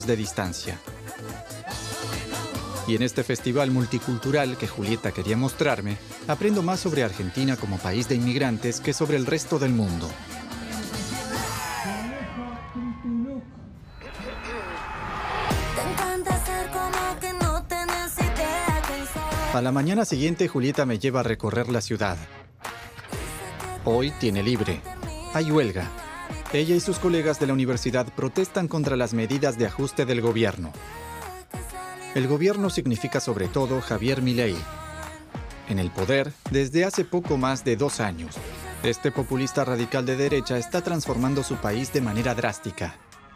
de distancia. Y en este festival multicultural que Julieta quería mostrarme, aprendo más sobre Argentina como país de inmigrantes que sobre el resto del mundo. A la mañana siguiente, Julieta me lleva a recorrer la ciudad. Hoy tiene libre. Hay huelga. Ella y sus colegas de la universidad protestan contra las medidas de ajuste del gobierno. El gobierno significa sobre todo Javier Milei. En el poder desde hace poco más de 2 años. Este populista radical de derecha está transformando su país de manera drástica.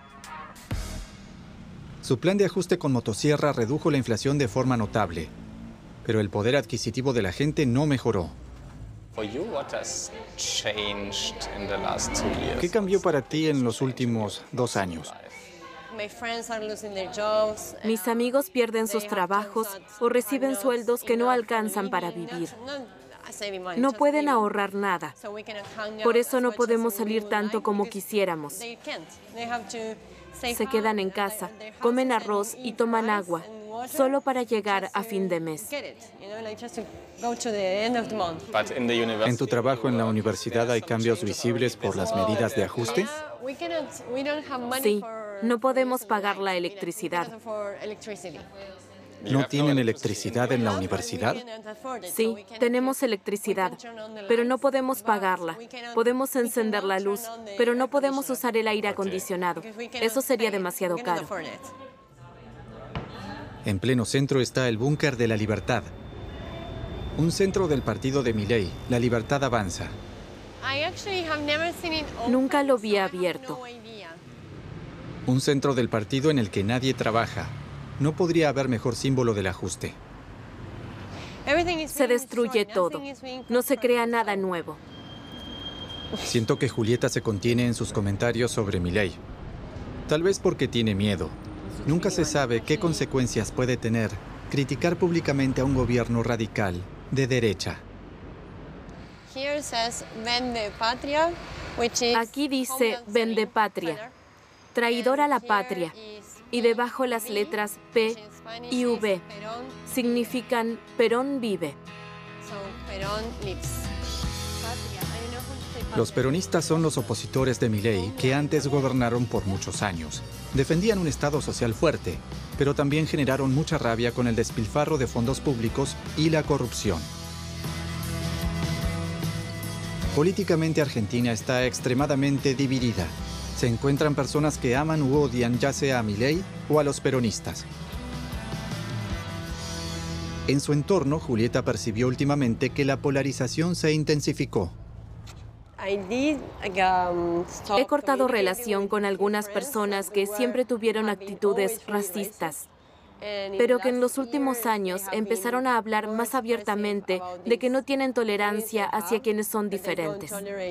Su plan de ajuste con motosierra redujo la inflación de forma notable. Pero el poder adquisitivo de la gente no mejoró. ¿Qué cambió para ti en los últimos 2 años? Mis amigos pierden sus trabajos o reciben sueldos que no alcanzan para vivir. No pueden ahorrar nada. Por eso no podemos salir tanto como quisiéramos. Se quedan en casa, comen arroz y toman agua, solo para llegar a fin de mes. ¿En tu trabajo en la universidad hay cambios visibles por las medidas de ajuste? Sí, no podemos pagar la electricidad. ¿No tienen electricidad en la universidad? Sí, tenemos electricidad, pero no podemos pagarla. Podemos encender la luz, pero no podemos usar el aire acondicionado. Eso sería demasiado caro. En pleno centro está el Búnker de la Libertad. Un centro del partido de Milei, La Libertad Avanza. Nunca lo vi abierto. Un centro del partido en el que nadie trabaja. No podría haber mejor símbolo del ajuste. Se destruye todo. No se crea nada nuevo. Siento que Julieta se contiene en sus comentarios sobre Milei. Tal vez porque tiene miedo. Nunca se sabe qué consecuencias puede tener criticar públicamente a un gobierno radical de derecha. Aquí dice Vende Patria, traidor a la patria, y debajo las letras P y V significan Perón vive. Los peronistas son los opositores de Milei que antes gobernaron por muchos años. Defendían un Estado social fuerte, pero también generaron mucha rabia con el despilfarro de fondos públicos y la corrupción. Políticamente Argentina está extremadamente dividida. Se encuentran personas que aman u odian ya sea a Milei o a los peronistas. En su entorno, Julieta percibió últimamente que la polarización se intensificó. He cortado relación con algunas personas que siempre tuvieron actitudes racistas, pero que en los últimos años empezaron a hablar más abiertamente de que no tienen tolerancia hacia quienes son diferentes.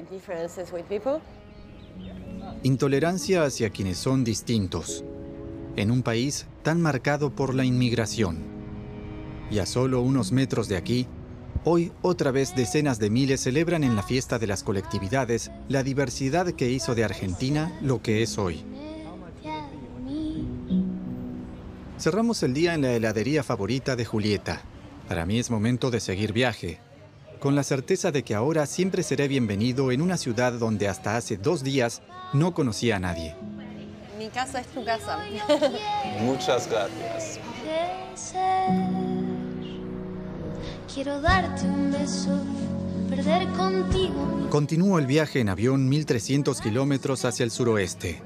Intolerancia hacia quienes son distintos, en un país tan marcado por la inmigración. Y a solo unos metros de aquí, hoy otra vez decenas de miles celebran en la fiesta de las colectividades la diversidad que hizo de Argentina lo que es hoy. Cerramos el día en la heladería favorita de Julieta. Para mí es momento de seguir viaje, con la certeza de que ahora siempre seré bienvenido en una ciudad donde hasta hace 2 días no conocía a nadie. Mi casa es tu casa. Muchas gracias. Quiero darte un beso, perder contigo. Continúo el viaje en avión 1.300 kilómetros hacia el suroeste.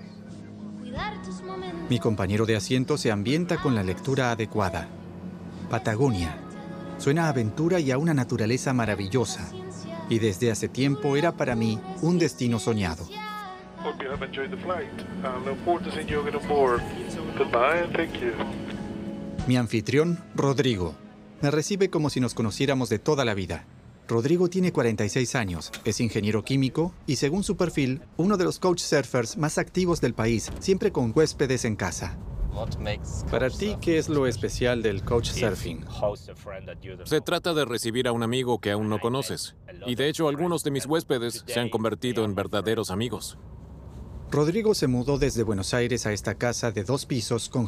Mi compañero de asiento se ambienta con la lectura adecuada. Patagonia. Suena a aventura y a una naturaleza maravillosa. Y desde hace tiempo era para mí un destino soñado. Mi anfitrión, Rodrigo, me recibe como si nos conociéramos de toda la vida. Rodrigo tiene 46 años, es ingeniero químico y, según su perfil, uno de los couchsurfers más activos del país, siempre con huéspedes en casa. Para ti, ¿qué es lo especial del couchsurfing? Se trata de recibir a un amigo que aún no conoces. Y de hecho, algunos de mis huéspedes se han convertido en verdaderos amigos. Rodrigo se mudó desde Buenos Aires a esta casa de 2 pisos con